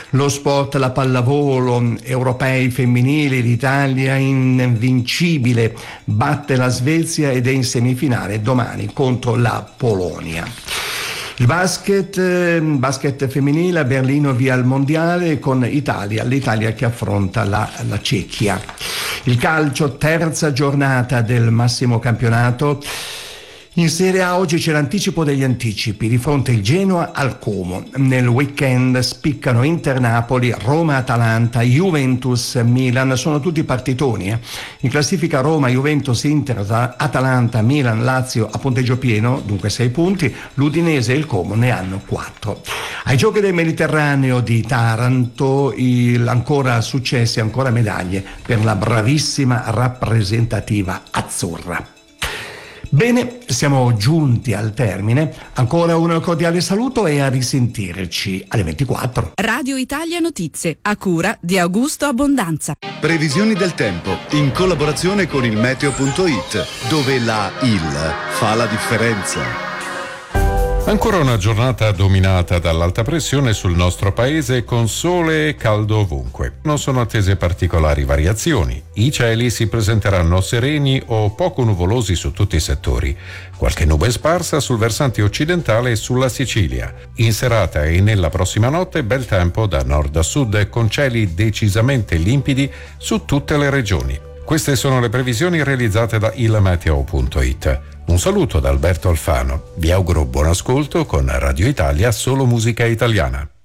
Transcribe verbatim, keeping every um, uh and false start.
Lo sport, la pallavolo, europei femminili, l'Italia invincibile batte la Svezia ed è in semifinale domani contro la Polonia. Il basket, basket femminile a Berlino via il mondiale con Italia, l'Italia che affronta la, la Cecchia. Il calcio, terza giornata del massimo campionato. In Serie A oggi c'è l'anticipo degli anticipi, di fronte il Genoa al Como. Nel weekend spiccano Inter-Napoli, Roma-Atalanta, Juventus-Milan, sono tutti partitoni. Eh? In classifica Roma, Juventus, Inter, Atalanta, Milan, Lazio a punteggio pieno, dunque sei punti, l'Udinese e il Como ne hanno quattro. Ai Giochi del Mediterraneo di Taranto, il, ancora successi, ancora medaglie per la bravissima rappresentativa azzurra. Bene, siamo giunti al termine. Ancora un cordiale saluto e a risentirci alle ventiquattro. Radio Italia Notizie, a cura di Augusto Abbondanza. Previsioni del tempo in collaborazione con il meteo punto it, dove la il fa la differenza. Ancora una giornata dominata dall'alta pressione sul nostro paese con sole e caldo ovunque. Non sono attese particolari variazioni. I cieli si presenteranno sereni o poco nuvolosi su tutti i settori. Qualche nube sparsa sul versante occidentale e sulla Sicilia. In serata e nella prossima notte bel tempo da nord a sud con cieli decisamente limpidi su tutte le regioni. Queste sono le previsioni realizzate da il meteo punto it. Un saluto da Alberto Alfano. Vi auguro buon ascolto con Radio Italia, solo musica italiana.